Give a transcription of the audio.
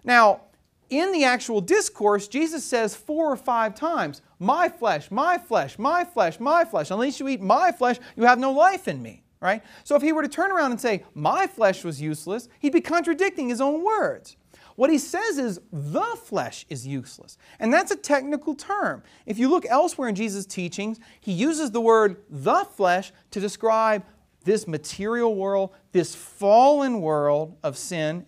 Now, in the actual discourse, Jesus says 4 or 5 times, my flesh, my flesh, my flesh, my flesh. Unless you eat my flesh, you have no life in me. Right? So if he were to turn around and say, my flesh was useless, he'd be contradicting his own words. What he says is, the flesh is useless. And that's a technical term. If you look elsewhere in Jesus' teachings, he uses the word the flesh to describe this material world, this fallen world of sin